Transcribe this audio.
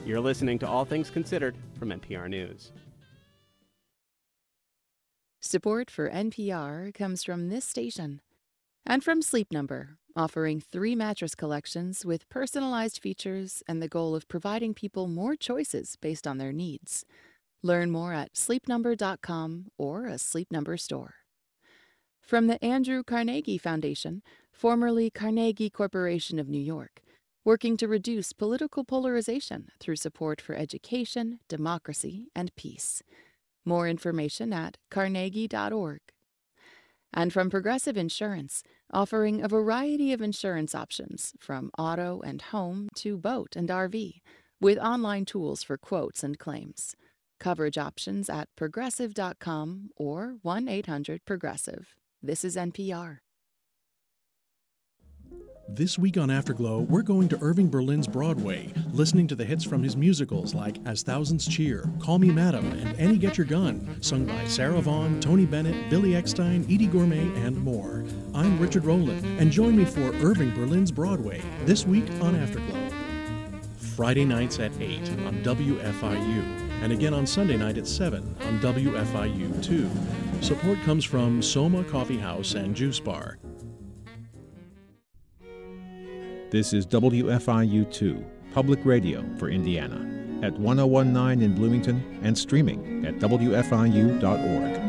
You're listening to All Things Considered from NPR News. Support for NPR comes from this station and from Sleep Number, offering 3 mattress collections with personalized features and the goal of providing people more choices based on their needs. Learn more at sleepnumber.com or a Sleep Number store. From the Andrew Carnegie Foundation, formerly Carnegie Corporation of New York, working to reduce political polarization through support for education, democracy, and peace. More information at carnegie.org. And from Progressive Insurance, offering a variety of insurance options from auto and home to boat and RV, with online tools for quotes and claims. Coverage options at progressive.com or 1-800-PROGRESSIVE. This is NPR. This week on Afterglow, we're going to Irving Berlin's Broadway, listening to the hits from his musicals like As Thousands Cheer, Call Me Madam, and Annie Get Your Gun, sung by Sarah Vaughan, Tony Bennett, Billy Eckstein, Edie Gourmet, and more. I'm Richard Rowland, and join me for Irving Berlin's Broadway, this week on Afterglow. Friday nights at 8 on WFIU, and again on Sunday night at 7 on WFIU2. Support comes from Soma Coffee House and Juice Bar. This is WFIU2, public radio for Indiana, at 1019 in Bloomington and streaming at WFIU.org.